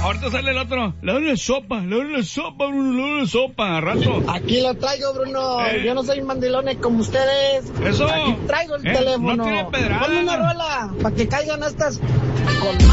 ahorita sale el otro. Le doy una sopa, Bruno, le doy una sopa, a rato. Aquí lo traigo, Bruno. Yo no soy mandilones como ustedes. Eso. Aquí traigo el teléfono. No tiene pedrada. Ponme una rola para que caigan estas...